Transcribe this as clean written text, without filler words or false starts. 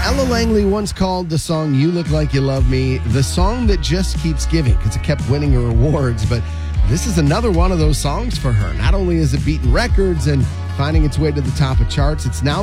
Ella Langley once called the song You Look Like You Love Me the song that just keeps giving because it kept winning her awards. But this is another one of those songs for her. Not only is it beating records and finding its way to the top of charts, it's now